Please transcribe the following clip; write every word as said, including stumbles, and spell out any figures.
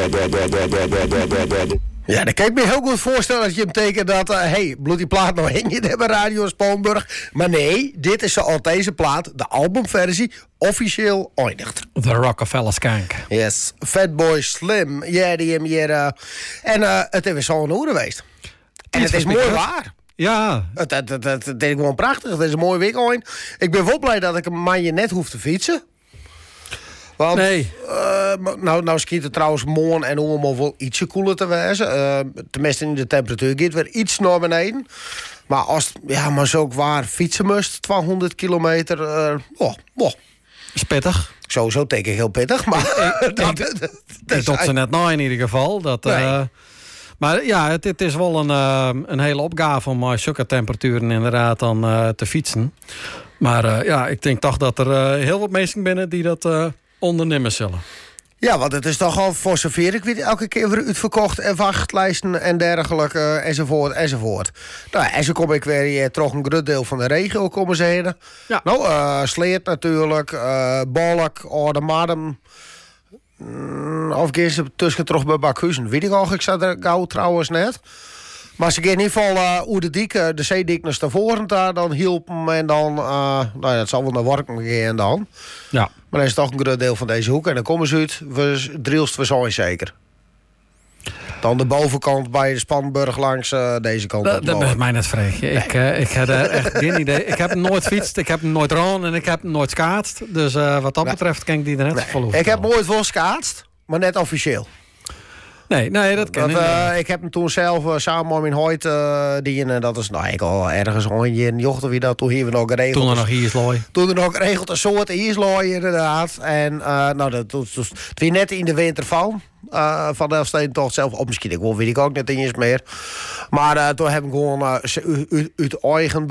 Ja, dan kan ik me heel goed voorstellen als je hem tekent dat... Hé, uh, hey, bloed plaat nou hing je daar bij Radio Spoonburg. Maar nee, dit is zoals deze plaat, de albumversie, officieel eindigt. The Rockefeller Skank. Yes, Fatboy Slim. Ja, die hem hier... Uh, en uh, het is zo'n hoer geweest. En het is mooi waar. Ja. Het, het, het, het, het is gewoon prachtig. Het is een mooi weekend. Ik ben wel blij dat ik een maandje net hoef te fietsen. Want, nee. Uh, nou, nou schiet het trouwens morgen en om wel ietsje koeler te wezen. Uh, tenminste, in de temperatuur gaat weer iets naar beneden. Maar als ja, maar zo ook waar fietsen moest, tweehonderd kilometer. Uh, oh, oh. Is pittig. Sowieso teken ik heel pittig. Maar ik, dat, ik, dat, dat, ik dat ze net nou in ieder geval. Dat, nee. uh, maar ja, het, het is wel een, uh, een hele opgave om uh, zulke temperaturen inderdaad dan uh, te fietsen. Maar uh, ja, ik denk toch dat er uh, heel wat mensen binnen die dat... Uh, ondernemen zullen. Ja, want het is toch al voor zover ik weet elke keer weer uitverkocht en wachtlijsten en dergelijke uh, enzovoort enzovoort. Nou, en zo kom ik weer uh, toch een groot deel van de regio komen ze heen. Ja. Nou, uh, Sleert natuurlijk, uh, Bolk, Oudemadem. Mm, of gaan ze tussen terug bij Bakhuizen? Weet ik al, ik zat er gauw trouwens net. Maar ze gaan in ieder geval uh, hoe de dik, de zeedik naar voren daar dan hielpen en dan, uh, nou ja, het zal wel naar Workum gaan dan. Ja. Maar dat is toch een groot deel van deze hoek. En dan komen ze uit, we drielst we zijn zeker. Dan de bovenkant bij de Spanburg langs uh, deze kant. Dat, dat is mij net vreemd. Nee. Ik, uh, ik heb uh, echt geen idee. Ik heb hem nooit fietst, ik heb hem nooit ron en ik heb hem nooit skaatst. Dus uh, wat dat nee. betreft kan ik die er net nee. vol. Ik heb nooit wel skaatst, maar net officieel. Nee, nee, dat kan dat, uh, Ik heb hem toen zelf uh, samen met mijn hoort uh, die en dat is nou ik al ergens hondje in jocht of wie dat toen hier we nog geregeld. Toen er nog ierslooi. Toen er nog geregeld een soort ierslooi inderdaad. En uh, nou dat was toen net in de winter van. Uh, van de Elfstedentocht zelf op misschien ik wel weet ik ook net eens meer. Maar uh, toen heb ik gewoon uh, uit eigen